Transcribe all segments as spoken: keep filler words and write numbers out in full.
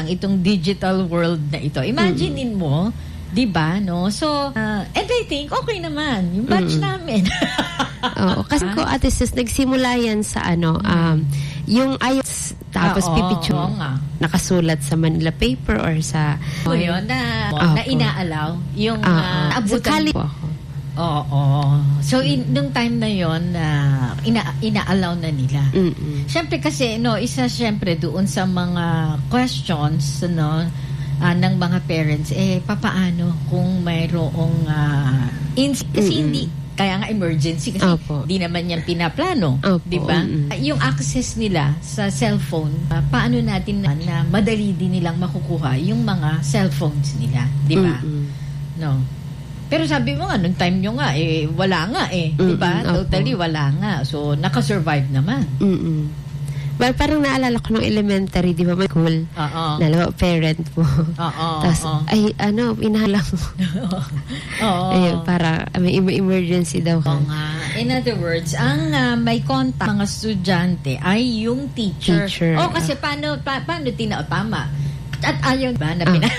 lang itong digital world na ito. Imaginein mo, 'di ba, no? So, uh, and I think okay naman yung batch mm. namin. Oo, kasi ko Ate Sus, nagsimula yan sa ano, um, yung ayos, tapos ah, pipicture, oo, nakasulat sa Manila paper or sa... O yun, na, oh, na inaalaw, yung uh, uh, abutan po. Oo. Oh, oh. So, in, nung time na yon uh, ina, inaalaw na nila. Mm-mm. Siyempre kasi, no, isa siyempre doon sa mga questions, no, uh, ng mga parents, eh, papaano kung mayroong, uh, in, kasi Mm-mm. hindi, kaya nga emergency kasi di naman yan pinaplano, di ba? Mm-hmm. Yung access nila sa cellphone, uh, paano natin na, na madali din nilang makukuha yung mga cellphones nila, di ba? Mm-hmm. No. Pero sabi mo nga, nung time nyo nga, eh, wala nga eh, mm-hmm. di ba? Totally wala nga. So, nakasurvive naman. Mm-hmm. Well, parang naalala ko nung elementary, di ba, may cool. Oo. Nalawa, parent mo. Oo. Tapos, ay, ano, inahalang mo. Oo. Ayun, para may emergency daw. Oo nga. In other words, ang uh, may contact mga estudyante ay yung teacher. Teacher. Oh, kasi paano, pa, paano tina, tama. At ayaw ba na, pina-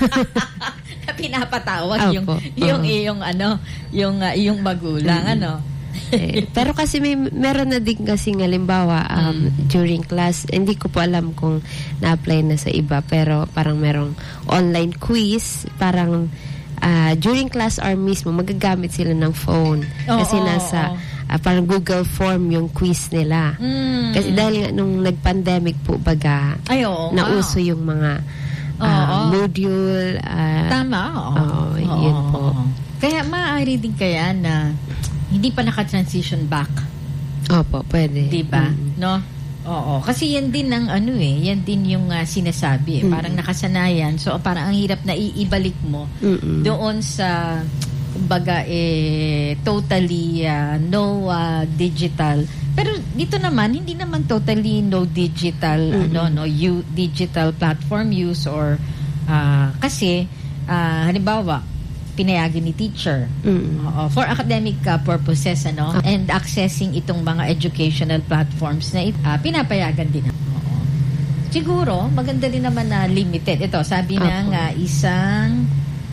na pinapatawag yung, yung, uh-huh. yung, ano, yung, uh, yung magulang, mm-hmm. ano. Eh, pero kasi may meron na din kasi halimbawa um, mm. during class, hindi ko po alam kung na-apply na sa iba, pero parang merong online quiz, parang uh, during class hour mismo magagamit sila ng phone oh, kasi oh, nasa oh. Uh, parang Google form yung quiz nila. Mm. Kasi dahil nga nung nag-pandemic po baga, Ay, oh, nauso wow. yung mga uh, oh, oh. module. Uh, Tama. Oo. Oh, oh, yun po. Kaya maaari din kaya na hindi pa naka-transition back. Opo, pwede. Diba? Mm. No? Oo. Kasi yan din ang ano eh, yan din yung uh, sinasabi. Eh. Mm. Parang nakasanayan. So, parang ang hirap na iibalik mo Mm-mm. doon sa, kumbaga, eh, totally uh, no uh, digital. Pero dito naman, hindi naman totally no digital, Mm-mm. ano, no, you, digital platform use or, uh, kasi, uh, halimbawa, pinayagan ni teacher uh, for academic uh, purposes, ano, uh, and accessing itong mga educational platforms na it, uh, pinapayagan din. Uh, siguro maganda din naman na limited ito, sabi uh, ng uh, isang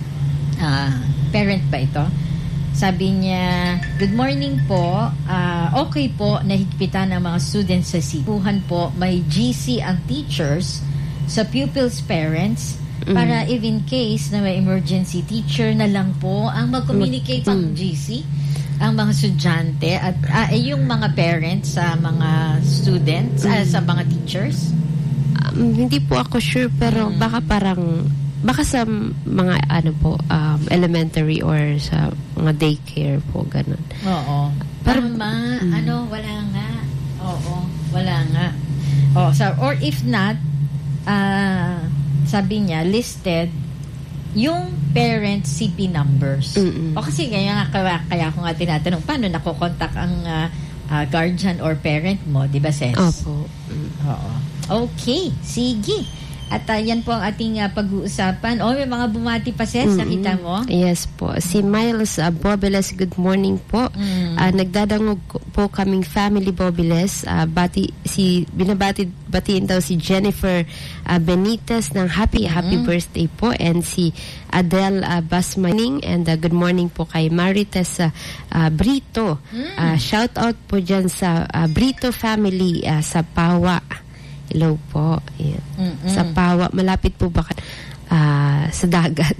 uh, parent ba ito, sabi niya, good morning po, uh, okay po na higpitan ng mga students sa sipuhan po, may G C ang teachers sa pupils parents para if in case na may emergency, teacher na lang po ang mag-communicate sa mm. G C, ang mga estudyante at uh, eh, yung mga parents sa mga students, mm. uh, sa mga teachers? Um, hindi po ako sure, pero mm. baka parang baka sa mga ano po, um, elementary or sa mga daycare po, ganun. Oo. Pero ma, mm. ano, wala nga. Oo, wala nga. Oh, so, or if not, ah, uh, sabi niya, listed yung parent C P numbers. Mm-mm. O kasi kaya, kaya, kaya ako nga tinatanong, paano nakokontak ang uh, uh, guardian or parent mo, di ba, Ses? Opo. Mm. Oo. Okay, sige. At uh, yan po ang ating uh, pag-uusapan. O, may mga bumati pa, Ses, mm-hmm. nakita mo? Yes po. Si Miles uh, Bobiles, good morning po. Mm. Uh, nagdadangog po kaming family Bobiles. Uh, bati, si, binabati batiin daw si Jennifer uh, Benitez ng happy, mm-hmm. happy birthday po. And si Adele uh, Basmaning. And uh, good morning po kay Marites uh, uh, Brito. Mm. Uh, shout out po dyan sa uh, Brito family uh, sa Pawa. Hello po. Sa Pawa. Malapit po ba uh, sa dagat?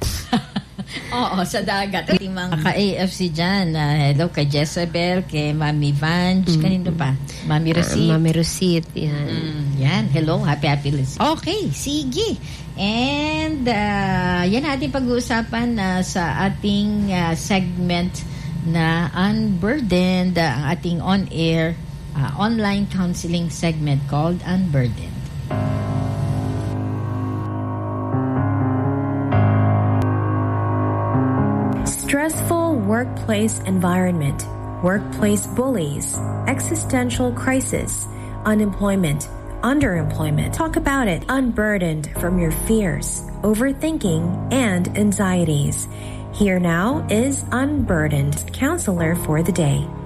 Oo, sa dagat. Ating mga ka-A F C dyan. Uh, hello kay Jezebel, kay Mami Vange. Mm-hmm. Kanino pa? Mami Rosit. Uh, Mami Rosit. Yan. Mm, yan. Hello. Happy, happy listening. Okay. Sige. And uh, yan ating pag-uusapan uh, sa ating uh, segment na Unburdened. Uh, ang ating on-air Uh, online counseling segment called Unburdened. Stressful workplace environment, workplace bullies, existential crisis, unemployment, underemployment. Talk about it. Unburdened from your fears, overthinking, and anxieties. Here now is Unburdened counselor for the day.